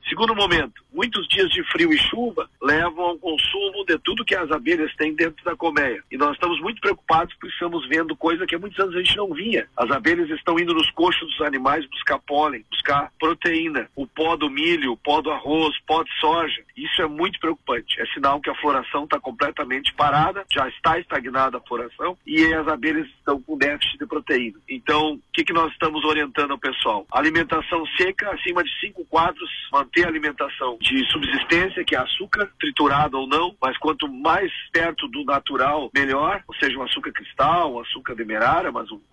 Segundo momento, muitos dias de frio e chuva levam ao consumo de tudo que as abelhas têm dentro da colmeia. E nós estamos muito preocupados porque estamos vendo coisa que há muitos anos a gente não via. As abelhas estão indo nos coxos dos animais buscar pólen, buscar proteína, o pó do milho, o pó do arroz, pó de soja. Isso é muito preocupante. É sinal que a floração está completamente parada, já está estagnada a floração e as abelhas estão com déficit de proteína. Então, o que nós estamos orientando ao pessoal? Alimentação seca, acima de 5 quadros, manter a alimentação de subsistência, que é açúcar, triturado ou não, mas quanto mais perto do natural, melhor, ou seja, um açúcar cristal, um açúcar demerara,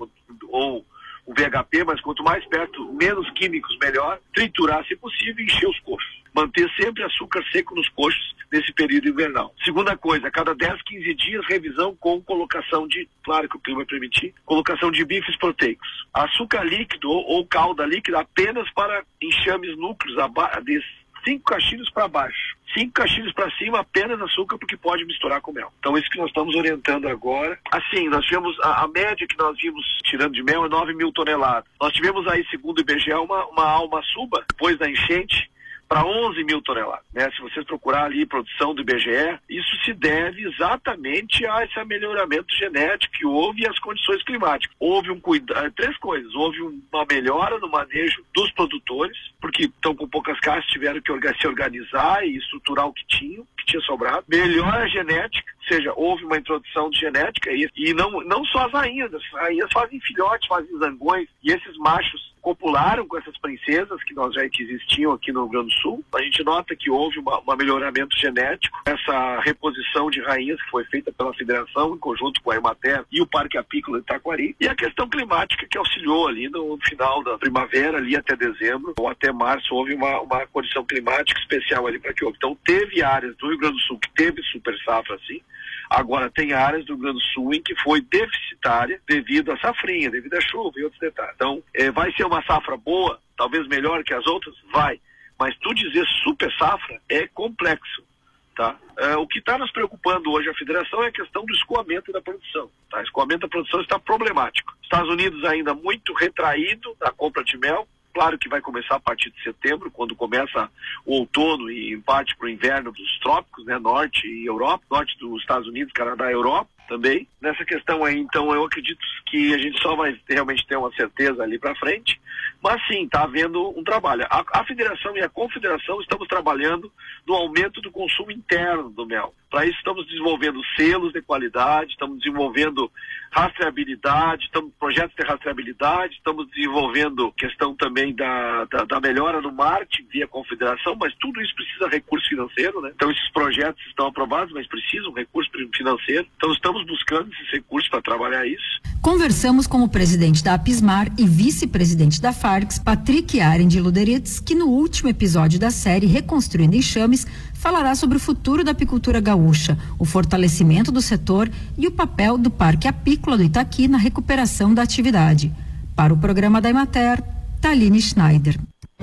ou o VHP, mas quanto mais perto, menos químicos, melhor. Triturar, se possível, e encher os coxos. Manter sempre açúcar seco nos coxos nesse período invernal. Segunda coisa, a cada 10, 15 dias, revisão com colocação de, claro que o clima permitir, colocação de bifes proteicos. Açúcar líquido ou calda líquida apenas para enxames núcleos de 5 caixilhos para baixo. 5 caixilhos para cima, apenas açúcar, porque pode misturar com mel. Então, isso que nós estamos orientando agora. Assim, nós tivemos, a média que nós vimos tirando de mel é 9 mil toneladas. Nós tivemos aí, segundo o IBGE, uma alma suba, depois da enchente, para 11 mil toneladas, né? Se vocês procurar ali produção do IBGE, isso se deve exatamente a esse melhoramento genético que houve e as condições climáticas. Houve três coisas. Houve uma melhora no manejo dos produtores, porque estão com poucas caças, tiveram que se organizar e estruturar o que tinha sobrado. Melhora genética, ou seja, houve uma introdução de genética e não só as rainhas fazem filhotes, fazem zangões, e esses machos copularam com essas princesas que existiam aqui no Rio Grande do Sul. A gente nota que houve um melhoramento genético, essa reposição de rainhas que foi feita pela Federação em conjunto com a Emater e o Parque Apícola de Taquari, e a questão climática que auxiliou ali no final da primavera, ali até dezembro ou até março, houve uma condição climática especial ali para que houve. Então teve áreas do Rio Grande do Sul que teve super safra, assim. Agora, tem áreas do Rio Grande do Sul em que foi deficitária devido à safrinha, devido à chuva e outros detalhes. Então, vai ser uma safra boa, talvez melhor que as outras? Vai. Mas tu dizer super safra é complexo, tá? O que está nos preocupando hoje a Federação é a questão do escoamento da produção, tá? O escoamento da produção está problemático. Estados Unidos ainda muito retraído na compra de mel. Claro que vai começar a partir de setembro, quando começa o outono e em parte para o inverno dos trópicos, né? Norte e Europa, norte dos Estados Unidos, Canadá e Europa também. Nessa questão aí, então, eu acredito que a gente só vai realmente ter uma certeza ali para frente, mas sim, está havendo um trabalho. A Federação e a Confederação estamos trabalhando no aumento do consumo interno do mel. Para isso estamos desenvolvendo selos de qualidade, estamos desenvolvendo rastreabilidade, projetos de rastreabilidade, estamos desenvolvendo questão também da melhora no marketing via Confederação, mas tudo isso precisa de recurso financeiro, né? Então esses projetos estão aprovados, mas precisam de recurso financeiro. Então estamos buscando esses recursos para trabalhar isso. Conversamos com o presidente da APISMAR e vice-presidente da FARCS, Patrick Aren de Luderitz, que no último episódio da série Reconstruindo Enxames falará sobre o futuro da apicultura gaúcha, o fortalecimento do setor e o papel do Parque Apícola do Itaqui na recuperação da atividade. Para o programa da Emater, Taline Schneider.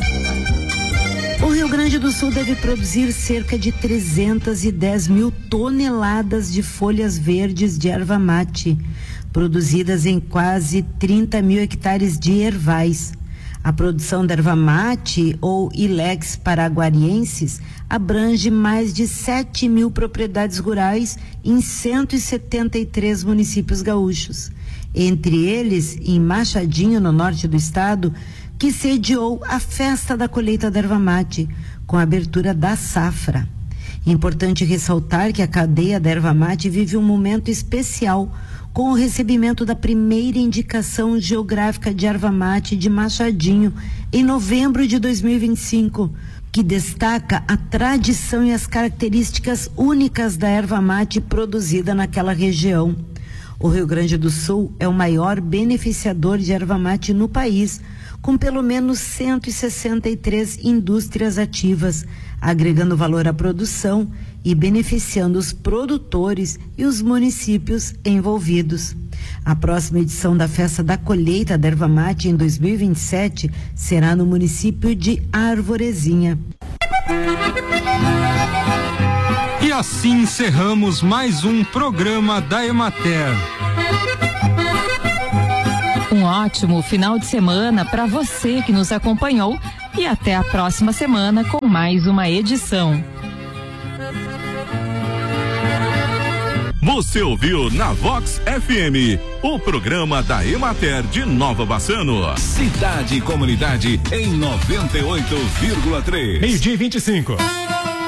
O Rio Grande do Sul deve produzir cerca de 310 mil toneladas de folhas verdes de erva mate, produzidas em quase 30 mil hectares de ervais. A produção da erva mate, ou Ilex paraguariensis, abrange mais de 7 mil propriedades rurais em 173 municípios gaúchos. Entre eles, em Machadinho, no norte do estado, que sediou a festa da colheita da erva mate, com a abertura da safra. Importante ressaltar que a cadeia da erva mate vive um momento especial, com o recebimento da primeira indicação geográfica de erva mate de Machadinho, em novembro de 2025, que destaca a tradição e as características únicas da erva mate produzida naquela região. O Rio Grande do Sul é o maior beneficiador de erva mate no país, com pelo menos 163 indústrias ativas, agregando valor à produção e beneficiando os produtores e os municípios envolvidos. A próxima edição da Festa da Colheita da Erva Mate em 2027 será no município de Arvorezinha. E assim encerramos mais um programa da Emater. Um ótimo final de semana para você que nos acompanhou e até a próxima semana com mais uma edição. Você ouviu na Vox FM, o programa da Emater de Nova Bassano. Cidade e comunidade em 98,3. 12:25.